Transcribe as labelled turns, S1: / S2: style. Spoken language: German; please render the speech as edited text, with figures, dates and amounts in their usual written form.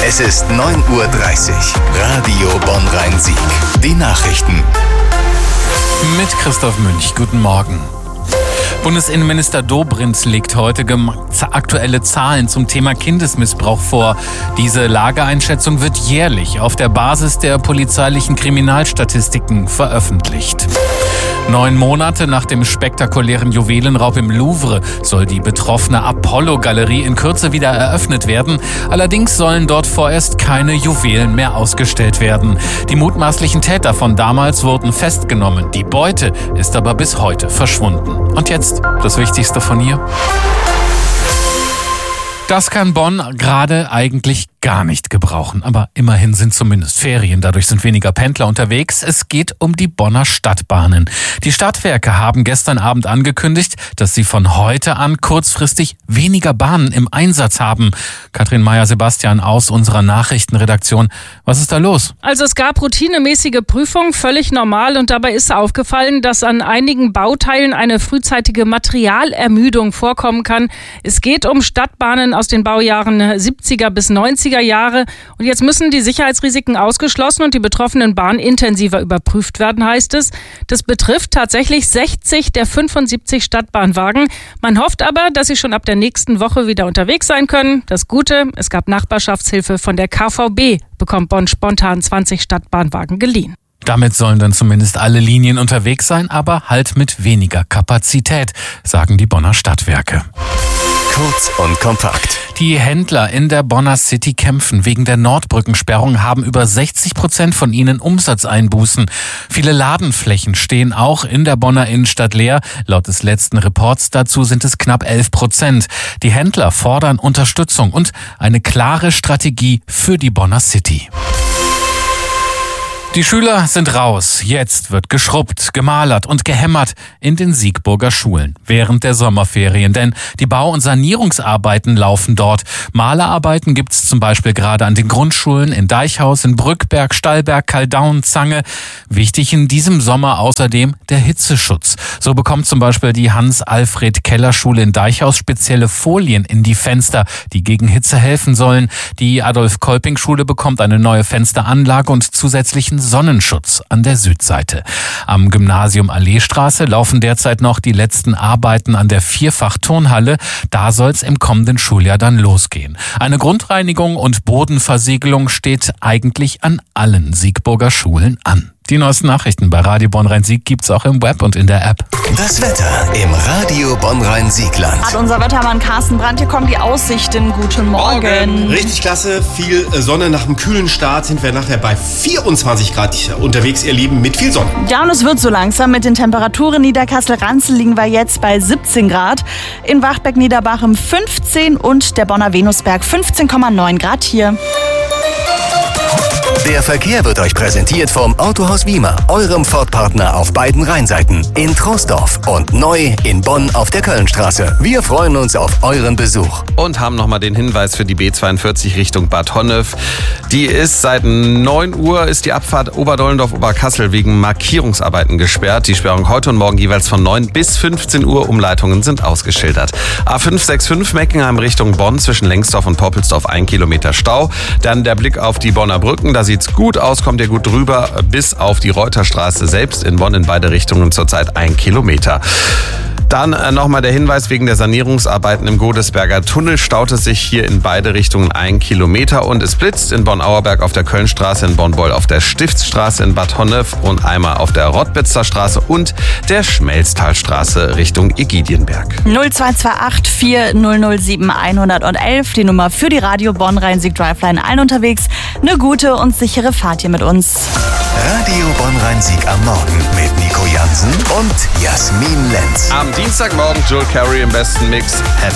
S1: Es ist 9:30 Uhr. Radio Bonn-Rhein-Sieg. Die Nachrichten.
S2: Mit Christoph Münch. Guten Morgen. Bundesinnenminister Dobrindt legt heute aktuelle Zahlen zum Thema Kindesmissbrauch vor. Diese Lageeinschätzung wird jährlich auf der Basis der polizeilichen Kriminalstatistiken veröffentlicht. 9 Monate nach dem spektakulären Juwelenraub im Louvre soll die betroffene Apollo-Galerie in Kürze wieder eröffnet werden. Allerdings sollen dort vorerst keine Juwelen mehr ausgestellt werden. Die mutmaßlichen Täter von damals wurden festgenommen. Die Beute ist aber bis heute verschwunden. Und jetzt das Wichtigste von hier. Das kann Bonn gerade eigentlich gar nicht gebrauchen. Aber immerhin sind zumindest Ferien. Dadurch sind weniger Pendler unterwegs. Es geht um die Bonner Stadtbahnen. Die Stadtwerke haben gestern Abend angekündigt, dass sie von heute an kurzfristig weniger Bahnen im Einsatz haben. Katrin Meyer-Sebastian aus unserer Nachrichtenredaktion. Was ist da los?
S3: Also es gab routinemäßige Prüfungen, völlig normal. Und dabei ist aufgefallen, dass an einigen Bauteilen eine frühzeitige Materialermüdung vorkommen kann. Es geht um Stadtbahnen aus den Baujahren 70er bis 90er Jahre. Und jetzt müssen die Sicherheitsrisiken ausgeschlossen und die betroffenen Bahnen intensiver überprüft werden, heißt es. Das betrifft tatsächlich 60 der 75 Stadtbahnwagen. Man hofft aber, dass sie schon ab der nächsten Woche wieder unterwegs sein können. Das Gute, es gab Nachbarschaftshilfe von der KVB, bekommt Bonn spontan 20 Stadtbahnwagen geliehen.
S2: Damit sollen dann zumindest alle Linien unterwegs sein, aber halt mit weniger Kapazität, sagen die Bonner Stadtwerke.
S1: Kurz und kompakt.
S2: Die Händler in der Bonner City kämpfen. Wegen der Nordbrückensperrung haben über 60% von ihnen Umsatzeinbußen. Viele Ladenflächen stehen auch in der Bonner Innenstadt leer. Laut des letzten Reports dazu sind es knapp 11%. Die Händler fordern Unterstützung und eine klare Strategie für die Bonner City. Die Schüler sind raus. Jetzt wird geschrubbt, gemalert und gehämmert in den Siegburger Schulen während der Sommerferien. Denn die Bau- und Sanierungsarbeiten laufen dort. Malerarbeiten gibt's zum Beispiel gerade an den Grundschulen in Deichhaus, in Brückberg, Stallberg, Kaldaun, Zange. Wichtig in diesem Sommer außerdem der Hitzeschutz. So bekommt zum Beispiel die Hans-Alfred-Keller-Schule in Deichhaus spezielle Folien in die Fenster, die gegen Hitze helfen sollen. Die Adolf-Kolping-Schule bekommt eine neue Fensteranlage und zusätzlichen Sonnenschutz an der Südseite. Am Gymnasium Alleestraße laufen derzeit noch die letzten Arbeiten an der Vierfach-Turnhalle. Da soll's im kommenden Schuljahr dann losgehen. Eine Grundreinigung und Bodenversiegelung steht eigentlich an allen Siegburger Schulen an. Die neuesten Nachrichten bei Radio Bonn-Rhein-Sieg gibt's auch im Web und in der App.
S1: Das Wetter im Radio Bonn-Rhein-Siegland.
S4: Hat unser Wettermann Carsten Brandt. Hier kommen die Aussichten. Guten Morgen.
S5: Richtig klasse, viel Sonne. Nach dem kühlen Start sind wir nachher bei 24 Grad unterwegs, ihr Lieben, mit viel Sonne.
S4: Ja, und es wird so langsam mit den Temperaturen. Niederkassel-Ranzel liegen wir jetzt bei 17 Grad. In Wachtberg-Niederbachem 15 und der Bonner Venusberg 15,9 Grad hier.
S1: Der Verkehr wird euch präsentiert vom Autohaus Wiemer, eurem Ford-Partner auf beiden Rheinseiten, in Troisdorf und neu in Bonn auf der Kölnstraße. Wir freuen uns auf euren Besuch.
S6: Und haben nochmal den Hinweis für die B42 Richtung Bad Honnef. Die ist seit 9 Uhr ist die Abfahrt Oberdollendorf-Oberkassel wegen Markierungsarbeiten gesperrt. Die Sperrung heute und morgen jeweils von 9 bis 15 Uhr. Umleitungen sind ausgeschildert. A565 Meckenheim Richtung Bonn zwischen Lengsdorf und Poppelsdorf 1 Kilometer Stau. Dann der Blick auf die Bonner Brücken. Da sieht's gut aus, kommt ihr gut drüber, bis auf die Reuterstraße selbst in Bonn in beide Richtungen zurzeit 1 Kilometer. Dann nochmal der Hinweis, wegen der Sanierungsarbeiten im Godesberger Tunnel staut es sich hier in beide Richtungen 1 Kilometer und es blitzt in Bonn-Auerberg auf der Kölnstraße, in Bonn-Beul auf der Stiftsstraße in Bad Honnef und einmal auf der Rottbitzer Straße und der Schmelztalstraße Richtung Ägidienberg.
S4: 0228 4007 111, die Nummer für die Radio Bonn-Rhein-Sieg Driveline, allen unterwegs. Eine gute und sichere Fahrt hier mit uns.
S1: Radio Bonn-Rhein-Sieg am Morgen mit Nico Jansen und Jasmin Lenz.
S6: Am Dienstagmorgen Joel Curry im besten Mix.